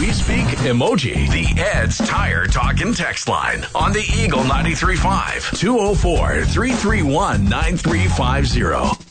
We speak emoji. The Ed's Tire Talk and Text line on the Eagle 93.5 204-331-9350.